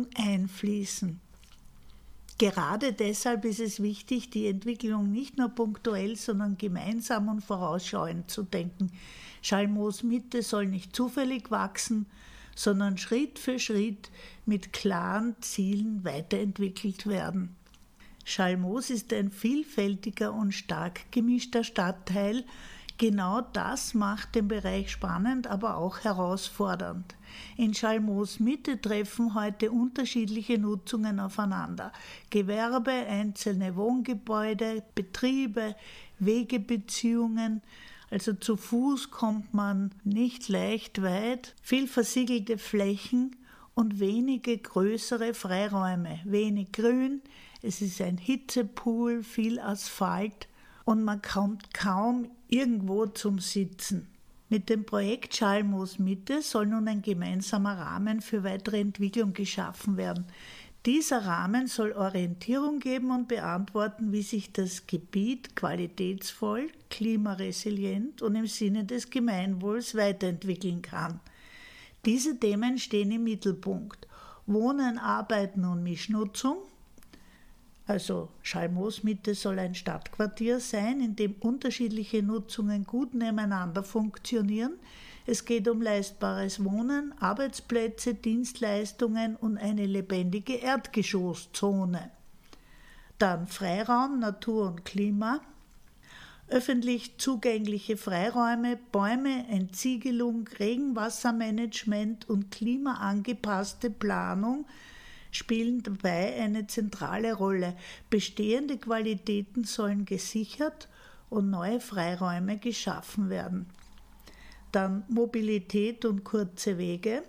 Entwicklung einfließen. Gerade deshalb ist es wichtig, die Entwicklung nicht nur punktuell, sondern gemeinsam und vorausschauend zu denken. Schalmoos Mitte soll nicht zufällig wachsen, sondern Schritt für Schritt mit klaren Zielen weiterentwickelt werden. Schalmoos ist ein vielfältiger und stark gemischter Stadtteil. Genau das macht den Bereich spannend, aber auch herausfordernd. In Schalmoos Mitte treffen heute unterschiedliche Nutzungen aufeinander. Gewerbe, einzelne Wohngebäude, Betriebe, Wegebeziehungen. Also zu Fuß kommt man nicht leicht weit. Viel versiegelte Flächen und wenige größere Freiräume. Wenig Grün, es ist ein Hitzepool, viel Asphalt und man kommt kaum irgendwo zum Sitzen. Mit dem Projekt Schalmoos Mitte soll nun ein gemeinsamer Rahmen für weitere Entwicklung geschaffen werden. Dieser Rahmen soll Orientierung geben und beantworten, wie sich das Gebiet qualitätsvoll, klimaresilient und im Sinne des Gemeinwohls weiterentwickeln kann. Diese Themen stehen im Mittelpunkt. Wohnen, Arbeiten und Mischnutzung. Also Schalmoos Mitte soll ein Stadtquartier sein, in dem unterschiedliche Nutzungen gut nebeneinander funktionieren. Es geht um leistbares Wohnen, Arbeitsplätze, Dienstleistungen und eine lebendige Erdgeschosszone. Dann Freiraum, Natur und Klima, öffentlich zugängliche Freiräume, Bäume, Entsiegelung, Regenwassermanagement und klimaangepasste Planung spielen dabei eine zentrale Rolle. Bestehende Qualitäten sollen gesichert und neue Freiräume geschaffen werden. Dann Mobilität und kurze Wege.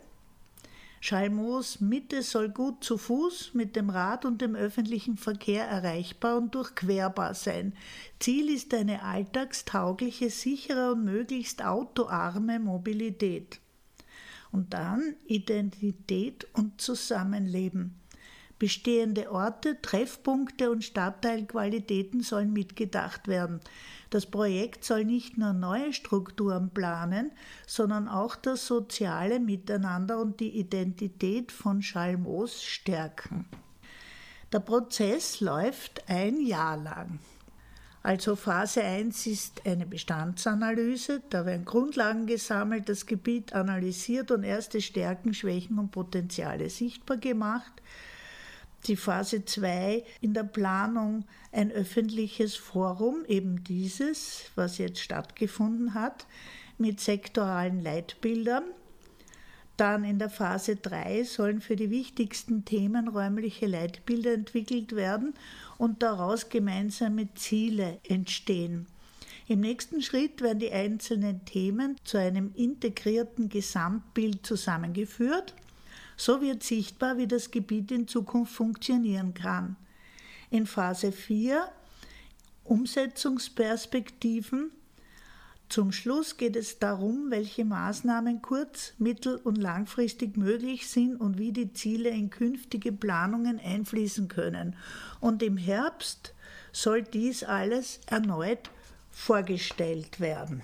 Schalmoos Mitte soll gut zu Fuß, mit dem Rad und dem öffentlichen Verkehr erreichbar und durchquerbar sein. Ziel ist eine alltagstaugliche, sichere und möglichst autoarme Mobilität. Und dann Identität und Zusammenleben. Bestehende Orte, Treffpunkte und Stadtteilqualitäten sollen mitgedacht werden. Das Projekt soll nicht nur neue Strukturen planen, sondern auch das soziale Miteinander und die Identität von Schalmoos stärken. Der Prozess läuft ein Jahr lang. Also Phase 1 ist eine Bestandsanalyse, da werden Grundlagen gesammelt, das Gebiet analysiert und erste Stärken, Schwächen und Potenziale sichtbar gemacht. Die Phase 2 in der Planung ein öffentliches Forum, eben dieses, was jetzt stattgefunden hat, mit sektoralen Leitbildern. Dann in der Phase 3 sollen für die wichtigsten Themen räumliche Leitbilder entwickelt werden und daraus gemeinsame Ziele entstehen. Im nächsten Schritt werden die einzelnen Themen zu einem integrierten Gesamtbild zusammengeführt. So wird sichtbar, wie das Gebiet in Zukunft funktionieren kann. In Phase 4 Umsetzungsperspektiven. Zum Schluss geht es darum, welche Maßnahmen kurz-, mittel- und langfristig möglich sind und wie die Ziele in künftige Planungen einfließen können. Und im Herbst soll dies alles erneut vorgestellt werden.